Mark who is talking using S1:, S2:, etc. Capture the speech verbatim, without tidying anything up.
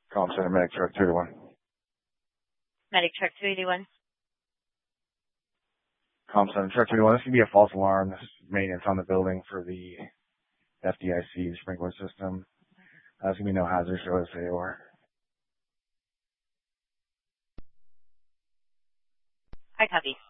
S1: Calm Center Medic Truck two eighty-one.
S2: Medic Truck two eighty-one.
S1: Calm Center Truck two eighty-one. This could be a false alarm. This is maintenance on the building for the F D I C sprinkler system. Uh, there's going to be no hazards or O S A or.
S2: I copy.